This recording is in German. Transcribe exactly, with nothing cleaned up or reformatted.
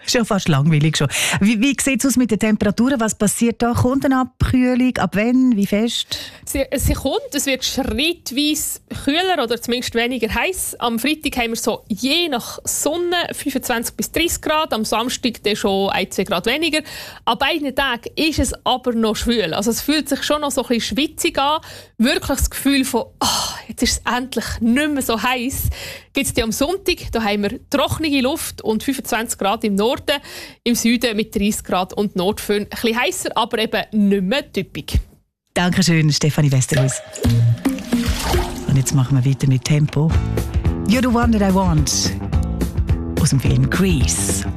Schon fast langweilig schon. Wie, wie sieht es aus mit den Temperaturen? Was passiert da? Kommt eine Abkühlung? Ab wann? Wie fest? Sie, sie kommt, es wird schrittweise kühler oder zumindest weniger heiß. Am Freitag haben wir so je nach Sonne fünfundzwanzig bis dreißig Grad, am Samstag dann schon ein, zwei Grad weniger. An beiden Tagen ist es aber noch schwül. Also es fühlt sich schon noch so ein bisschen schwitzig an. Wirklich das Gefühl von, oh, jetzt ist es endlich nicht mehr so heiß. Gibt es am Sonntag, da haben wir trockene Luft und fünfundzwanzig Grad im Norden, im Süden mit dreißig Grad und Nordföhn. Ein bisschen heißer, aber eben nicht mehr typisch. Dankeschön, Stefanie Westerhaus. Und jetzt machen wir weiter mit Tempo. You're the one that I want. Aus dem Film Grease.